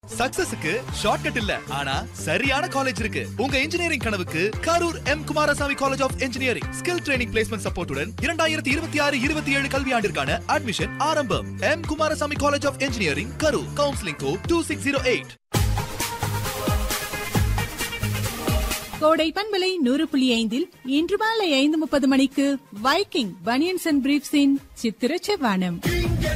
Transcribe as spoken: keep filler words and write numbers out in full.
சக்சஸுக்கு shortcut இல்ல, ஆனா சரியான காலேஜ் இருக்கு. உங்க இன்ஜினியரிங் கனவுக்கு Karur M Kumaraswamy college of engineering skill training placement சப்போர்ட்டுடன் இரண்டாயிரத்தி இருபத்தி ஆறு இருபத்தி ஏழு கல்வியாண்டிற்கான அட்மிஷன் ஆரம்பம். M Kumaraswamy college of engineering Karur. Counselling code two six zero eight. கோடை பண்பலை நூறு புள்ளி ஐந்தில் இன்று மாலை ஐந்து முப்பது மணிக்கு வைக்கிங் பனியன்ஸ் அண்ட் பிரீப்ஸின் சித்திர செவ்வானம்.